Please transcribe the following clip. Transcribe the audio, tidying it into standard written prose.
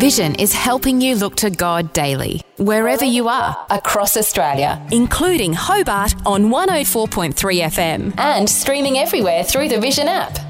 Vision is helping you look to God daily, wherever you are, across Australia, including Hobart on 104.3 FM and streaming everywhere through the Vision app.